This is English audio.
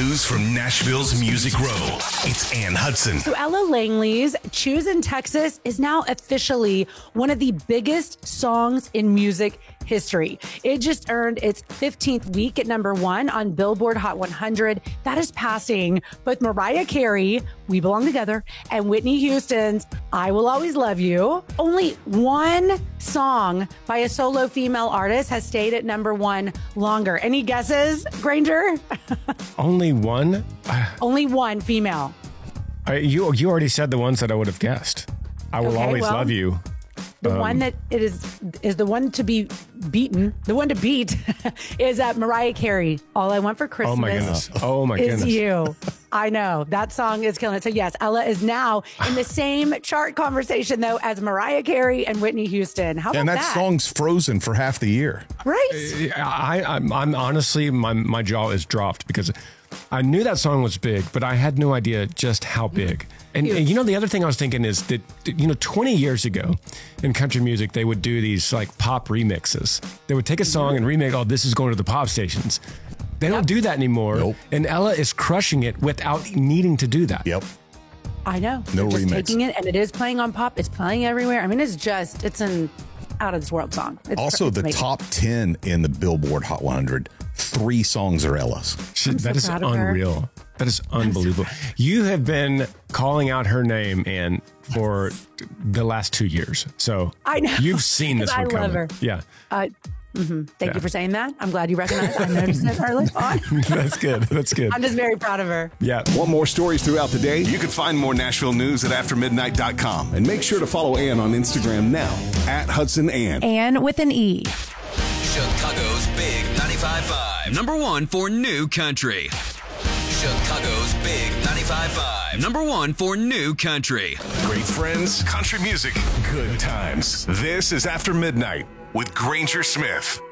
news from Nashville's Music Row. It's Ann Hudson. So Ella Langley's Choose in Texas is now officially one of the biggest songs in music history. It just earned its 15th week at number 1 on Billboard Hot 100. That is passing both Mariah Carey, We Belong Together, and Whitney Houston's I Will Always Love You. Only one song by a solo female artist has stayed at number 1 longer. Any guesses, Granger? Only one? Only one female. You already said the ones that I would have guessed. I Will Always Love You. The one that it is the one to be beaten. The one to beat is Mariah Carey. All I Want for Christmas. Oh my goodness. Oh my is goodness. You. I know that song is killing it. So yes, Ella is now in the same chart conversation though as Mariah Carey and Whitney Houston. How about and that song's frozen for half the year. Right. I'm honestly my jaw is dropped because I knew that song was big, but I had no idea just how big. And you know, the other thing I was thinking is that, 20 years ago in country music, they would do these like pop remixes. They would take a song and remake, oh, this is going to the pop stations. They don't do that anymore. Nope. And Ella is crushing it without needing to do that. Yep. I know. No They're just remix. taking it, and it is playing on pop. It's playing everywhere. I mean, it's an out of this world song. Also, it's the amazing. top 10 in the Billboard Hot 100, 3 songs are Ella's. That is proud of her. unreal. That is unbelievable. You have been calling out her name, Ann, for the last 2 years. So I know. You've seen this one I coming. love her. Yeah. Thank you for saying that. I'm glad you recognize it. I noticed it early on. That's good. That's good. I'm just very proud of her. Yeah. Want more stories throughout the day? You can find more Nashville news at aftermidnight.com. And make sure to follow Ann on Instagram now at Hudson Ann. And with an E. Chicago's Big 95.5. Number 1 for new country. Chicago's Big 95.5. Number 1 for new country. Great friends, country music, good times. This is After Midnight with Granger Smith.